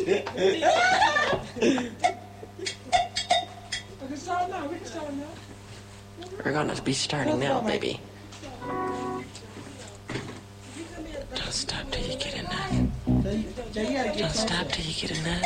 We're gonna be starting now, baby. Don't stop till you get enough. Don't stop till you get enough.